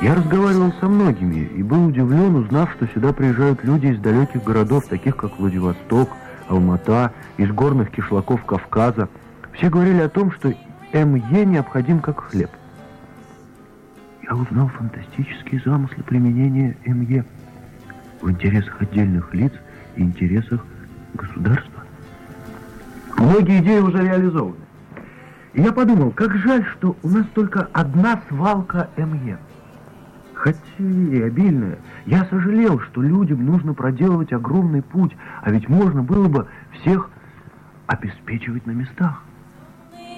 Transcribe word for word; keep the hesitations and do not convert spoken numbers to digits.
Я разговаривал со многими и был удивлен, узнав, что сюда приезжают люди из далеких городов, таких как Владивосток, Алмата, из горных кишлаков Кавказа. Все говорили о том, что эм е необходим как хлеб. Я узнал фантастические замыслы применения эм е в интересах отдельных лиц и интересах государства. Многие идеи уже реализованы. И я подумал, как жаль, что у нас только одна свалка эм е. Хоть и обильная, я сожалел, что людям нужно проделывать огромный путь, а ведь можно было бы всех обеспечивать на местах.